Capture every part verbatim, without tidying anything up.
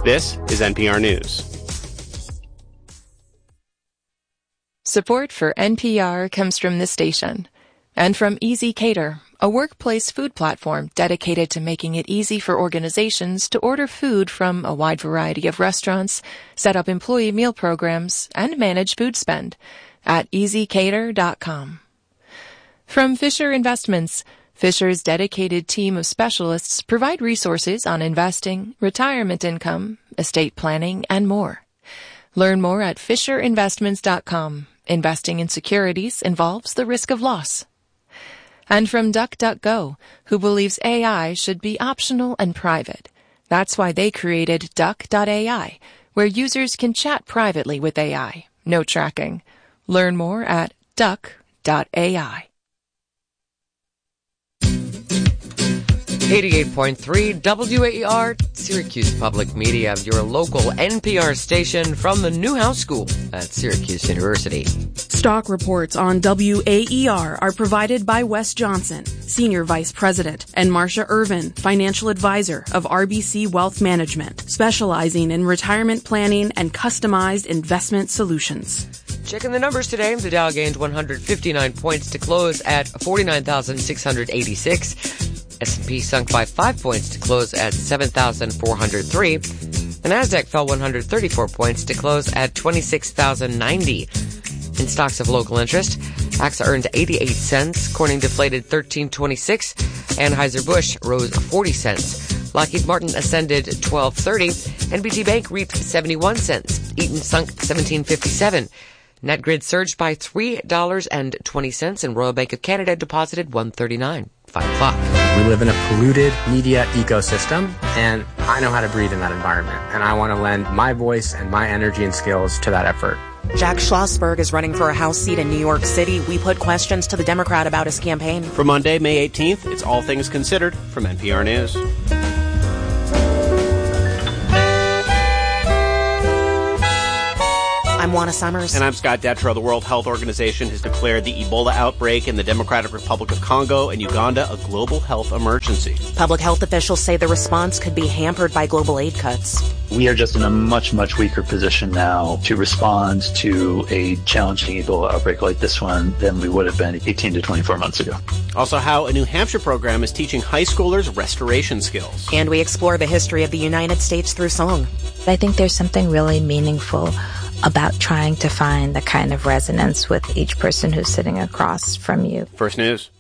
This is N P R News. Support for N P R comes from this station and from Easy Cater, a workplace food platform dedicated to making it easy for organizations to order food from a wide variety of restaurants, set up employee meal programs, and manage food spend at easy cater dot com. From Fisher Investments, Fisher's dedicated team of specialists provide resources on investing, retirement income, estate planning, and more. Learn more at fisher investments dot com. Investing in securities involves the risk of loss. And from DuckDuckGo, who believes A I should be optional and private. That's why they created duck dot A I, where users can chat privately with A I. No tracking. Learn more at duck dot A I. eighty-eight point three W A E R, Syracuse Public Media, your local N P R station from the Newhouse School at Syracuse University. Stock reports on W A E R are provided by Wes Johnson, Senior Vice President, and Marcia Irvin, Financial Advisor of R B C Wealth Management, specializing in retirement planning and customized investment solutions. Checking the numbers today, the Dow gained one hundred fifty-nine points to close at forty-nine thousand six hundred eighty-six. S and P sunk by five points to close at seven thousand four hundred three. The Nasdaq fell one hundred thirty-four points to close at twenty-six thousand ninety. In stocks of local interest, A X A earned eighty-eight cents, Corning deflated thirteen twenty-six, Anheuser-Busch rose forty cents. Lockheed Martin ascended twelve thirty, N B T Bank reaped seventy-one cents, Eaton sunk seventeen fifty-seven. NetGrid surged by three dollars and twenty cents, and Royal Bank of Canada deposited one thirty-nine. Five o'clock. We live in a polluted media ecosystem, and I know how to breathe in that environment, and I want to lend my voice and my energy and skills to that effort. Jack Schlossberg is running for a House seat in New York City. We put questions to the Democrat about his campaign. For Monday, May eighteenth, it's All Things Considered from N P R News. I'm Juana Summers. And I'm Scott Detrow. The World Health Organization has declared the Ebola outbreak in the Democratic Republic of Congo and Uganda a global health emergency. Public health officials say the response could be hampered by global aid cuts. We are just in a much, much weaker position now to respond to a challenging Ebola outbreak like this one than we would have been eighteen to twenty-four months ago. Also, how a New Hampshire program is teaching high schoolers restoration skills. And we explore the history of the United States through song. I think there's something really meaningful about trying to find the kind of resonance with each person who's sitting across from you. First News.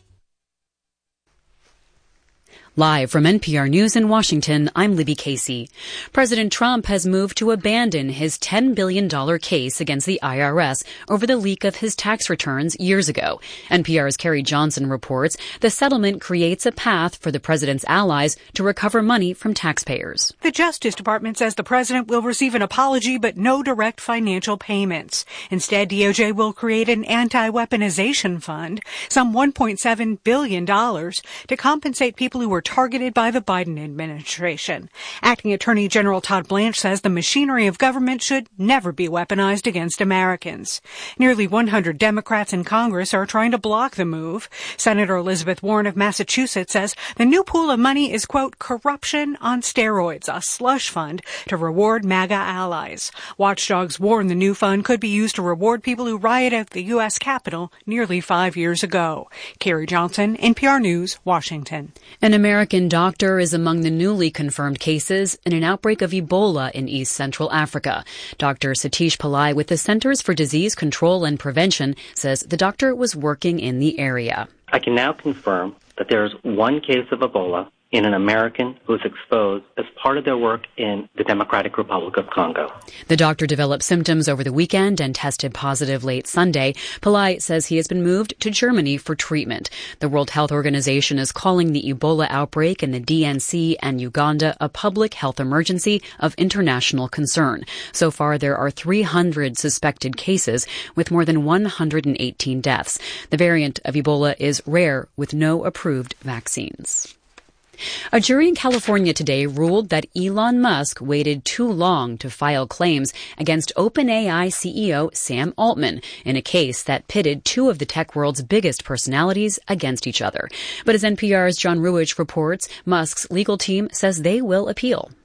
Live from N P R News in Washington, I'm Libby Casey. President Trump has moved to abandon his ten billion dollars case against the I R S over the leak of his tax returns years ago. N P R's Carrie Johnson reports the settlement creates a path for the president's allies to recover money from taxpayers. The Justice Department says the president will receive an apology but no direct financial payments. Instead, D O J will create an anti-weaponization fund, some one point seven billion dollars, to compensate people who were targeted by the Biden administration. Acting Attorney General Todd Blanche says the machinery of government should never be weaponized against Americans. Nearly one hundred Democrats in Congress are trying to block the move. Senator Elizabeth Warren of Massachusetts says the new pool of money is, quote, corruption on steroids, a slush fund to reward MAGA allies. Watchdogs warn the new fund could be used to reward people who rioted at the U S Capitol nearly five years ago. Carrie Johnson, N P R News, Washington. An American doctor is among the newly confirmed cases in an outbreak of Ebola in East Central Africa. Doctor Satish Pillai with the Centers for Disease Control and Prevention says the doctor was working in the area. I can now confirm that there is one case of Ebola in an American who was exposed as part of their work in the Democratic Republic of Congo. The doctor developed symptoms over the weekend and tested positive late Sunday. Pillai says he has been moved to Germany for treatment. The World Health Organization is calling the Ebola outbreak in the D N C and Uganda a public health emergency of international concern. So far, there are three hundred suspected cases with more than one hundred eighteen deaths. The variant of Ebola is rare with no approved vaccines. A jury in California today ruled that Elon Musk waited too long to file claims against OpenAI C E O Sam Altman in a case that pitted two of the tech world's biggest personalities against each other. But as N P R's John Ruwitch reports, Musk's legal team says they will appeal.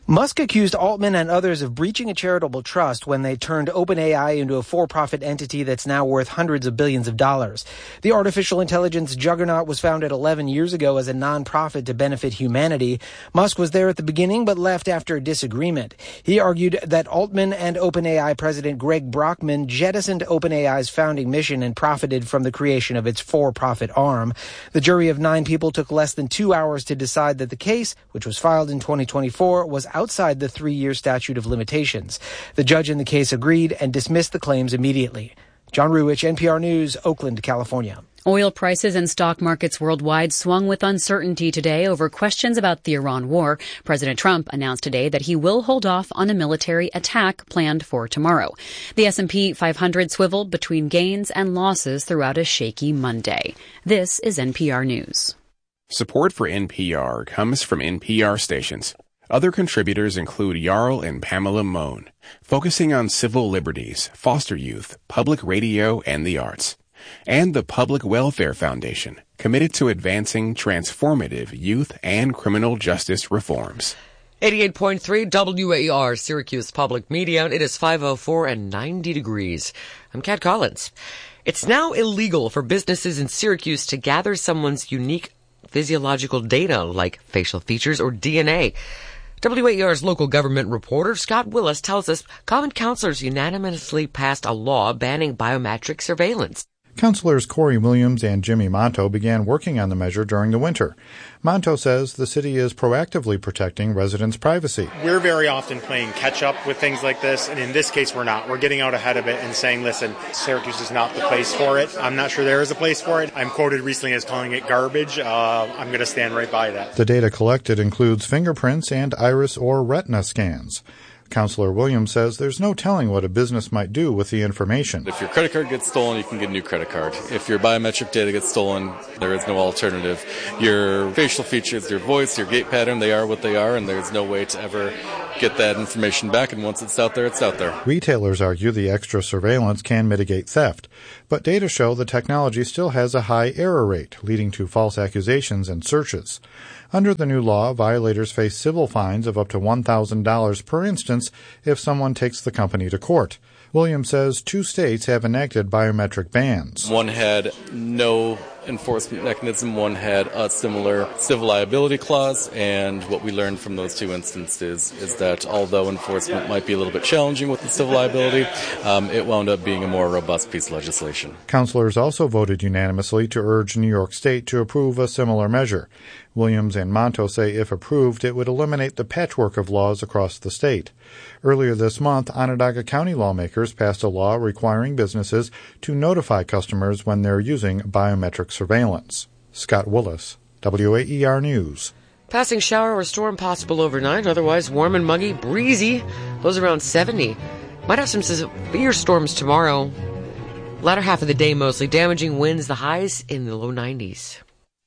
Musk accused Altman and others of breaching a charitable trust when they turned OpenAI into a for-profit entity that's now worth hundreds of billions of dollars. The artificial intelligence juggernaut was founded eleven years ago as a non-profit to benefit humanity. Musk was there at the beginning but left after a disagreement. He argued that Altman and OpenAI President Greg Brockman jettisoned OpenAI's founding mission and profited from the creation of its for-profit arm. The jury of nine people took less than two hours to decide that the case, which was filed in twenty twenty-four, was outside the three-year statute of limitations. The judge in the case agreed and dismissed the claims immediately. John Ruwitch, N P R News, Oakland, California. Oil prices and stock markets worldwide swung with uncertainty today over questions about the Iran war. President Trump announced today that he will hold off on a military attack planned for tomorrow. The S and P five hundred swiveled between gains and losses throughout a shaky Monday. This is N P R News. Support for N P R comes from N P R stations. Other contributors include Jarl and Pamela Mohn, focusing on civil liberties, foster youth, public radio, and the arts. And the Public Welfare Foundation, committed to advancing transformative youth and criminal justice reforms. eighty-eight point three W A E R, Syracuse Public Media. It is five oh four and ninety degrees. I'm Kat Collins. It's now illegal for businesses in Syracuse to gather someone's unique physiological data like facial features or D N A. W A E R's local government reporter Scott Willis tells us Common Councilors unanimously passed a law banning biometric surveillance. Councilors Corey Williams and Jimmy Monto began working on the measure during the winter. Monto says the city is proactively protecting residents' privacy. We're very often playing catch-up with things like this, and in this case we're not. We're getting out ahead of it and saying, listen, Syracuse is not the place for it. I'm not sure there is a place for it. I'm quoted recently as calling it garbage. Uh, I'm going to stand right by that. The data collected includes fingerprints and iris or retina scans. Councilor Williams says there's no telling what a business might do with the information. If your credit card gets stolen, you can get a new credit card. If your biometric data gets stolen, there is no alternative. Your facial features, your voice, your gait pattern, they are what they are, and there's no way to ever get that information back. And once it's out there, it's out there. Retailers argue the extra surveillance can mitigate theft, but data show the technology still has a high error rate, leading to false accusations and searches. Under the new law, violators face civil fines of up to one thousand dollars per instance if someone takes the company to court. Williams says two states have enacted biometric bans. One had no enforcement mechanism, one had a similar civil liability clause, and what we learned from those two instances is that although enforcement might be a little bit challenging with the civil liability, um, it wound up being a more robust piece of legislation. Councilors also voted unanimously to urge New York State to approve a similar measure. Williams and Monto say if approved, it would eliminate the patchwork of laws across the state. Earlier this month, Onondaga County lawmakers passed a law requiring businesses to notify customers when they're using biometric surveillance. Scott Willis, W A E R News. Passing shower or storm possible overnight, otherwise warm and muggy, breezy, lows around seventy. Might have some severe storms tomorrow. Latter half of the day mostly, damaging winds, the highs in the low nineties.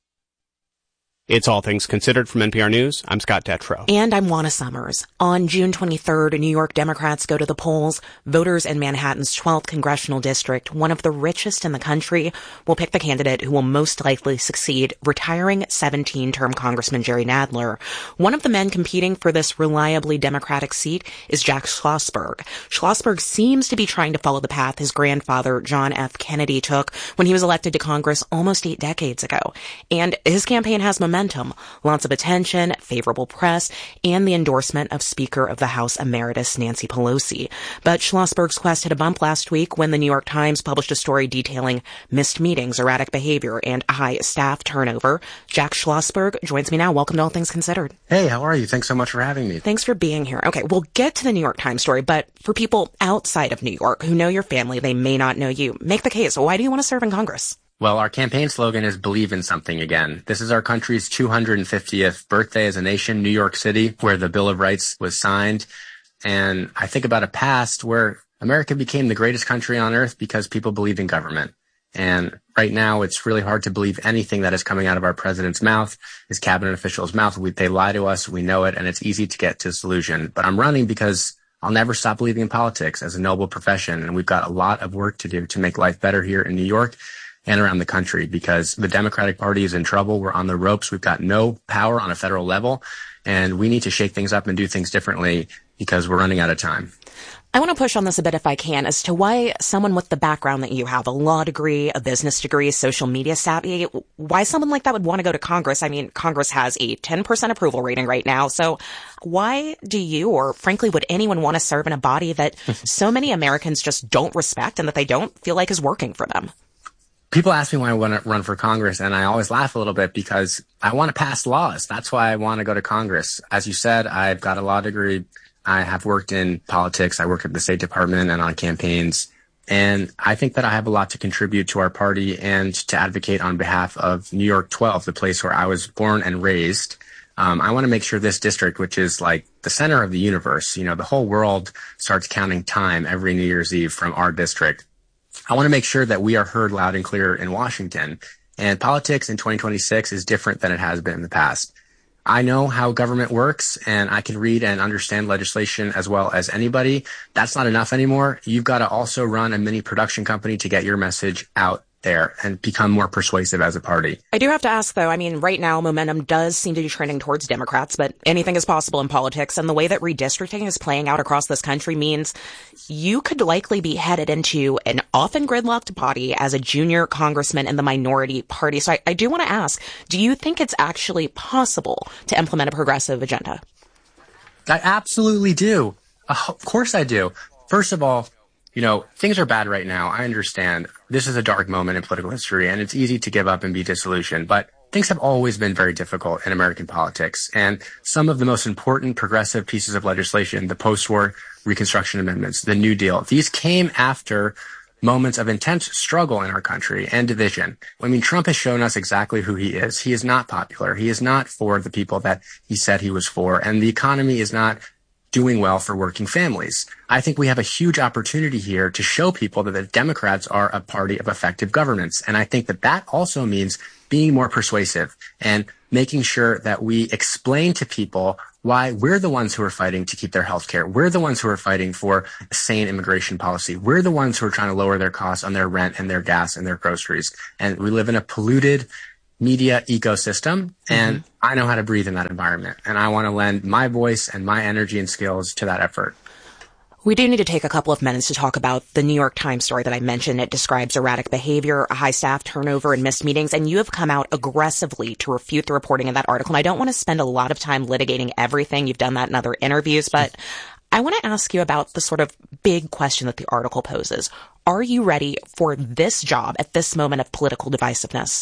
It's All Things Considered from N P R News. I'm Scott Detrow. And I'm Juana Summers. On June twenty-third, New York Democrats go to the polls. Voters in Manhattan's twelfth congressional district, one of the richest in the country, will pick the candidate who will most likely succeed retiring seventeen-term Congressman Jerry Nadler. One of the men competing for this reliably Democratic seat is Jack Schlossberg. Schlossberg seems to be trying to follow the path his grandfather, John F. Kennedy, took when he was elected to Congress almost eight decades ago. And his campaign has momentum. Lots of attention, favorable press, and the endorsement of Speaker of the House Emeritus Nancy Pelosi. But Schlossberg's quest hit a bump last week when the New York Times published a story detailing missed meetings, erratic behavior, and high staff turnover. Jack Schlossberg joins me now. Welcome to All Things Considered. Hey, how are you? Thanks so much for having me. Thanks for being here. Okay, we'll get to the New York Times story, but for people outside of New York who know your family, they may not know you. Make the case. Why do you want to serve in Congress? Well, our campaign slogan is Believe in Something Again. This is our country's two hundred fiftieth birthday as a nation, New York City, where the Bill of Rights was signed. And I think about a past where America became the greatest country on earth because people believed in government. And right now, it's really hard to believe anything that is coming out of our president's mouth, his cabinet officials' mouth. We, they lie to us, we know it, and it's easy to get to disillusion. But I'm running because I'll never stop believing in politics as a noble profession. And we've got a lot of work to do to make life better here in New York and around the country because the Democratic Party is in trouble. We're on the ropes. We've got no power on a federal level. and we need to shake things up and do things differently because we're running out of time. I want to push on this a bit if I can as to why someone with the background that you have, a law degree, a business degree, social media savvy, why someone like that would want to go to Congress. I mean, Congress has a ten percent approval rating right now. So why do you, or frankly, would anyone want to serve in a body that so many Americans just don't respect and that they don't feel like is working for them? People ask me why I want to run for Congress, and I always laugh a little bit because I want to pass laws. That's why I want to go to Congress. As you said, I've got a law degree. I have worked in politics. I work at the State Department and on campaigns. And I think that I have a lot to contribute to our party and to advocate on behalf of New York twelve, the place where I was born and raised. Um, I want to make sure this district, which is like the center of the universe, you know, the whole world starts counting time every New Year's Eve from our district. I want to make sure that we are heard loud and clear in Washington. And politics in twenty twenty-six is different than it has been in the past. I know how government works, and I can read and understand legislation as well as anybody. That's not enough anymore. You've got to also run a mini production company to get your message out there and become more persuasive as a party. I do have to ask, though, I mean, right now, momentum does seem to be trending towards Democrats, but anything is possible in politics. And the way that redistricting is playing out across this country means you could likely be headed into an often gridlocked body as a junior congressman in the minority party. So I, I do want to ask, do you think it's actually possible to implement a progressive agenda? I absolutely do. Uh, of course I do. First of all, you know, things are bad right now. I understand this is a dark moment in political history, and it's easy to give up and be disillusioned. But things have always been very difficult in American politics. And some of the most important progressive pieces of legislation, the post-war Reconstruction Amendments, the New Deal, these came after moments of intense struggle in our country and division. I mean, Trump has shown us exactly who he is. He is not popular. He is not for the people that he said he was for. And the economy is not doing well for working families. I think we have a huge opportunity here to show people that the Democrats are a party of effective governance. And I think that that also means being more persuasive and making sure that we explain to people why we're the ones who are fighting to keep their health care. We're the ones who are fighting for a sane immigration policy. We're the ones who are trying to lower their costs on their rent and their gas and their groceries. And we live in a polluted media ecosystem, and mm-hmm. I know how to breathe in that environment. And I want to lend my voice and my energy and skills to that effort. We do need to take a couple of minutes to talk about the New York Times story that I mentioned. It describes erratic behavior, a high staff turnover, and missed meetings. And you have come out aggressively to refute the reporting in that article. And I don't want to spend a lot of time litigating everything. You've done that in other interviews. But I want to ask you about the sort of big question that the article poses. Are you ready for this job at this moment of political divisiveness?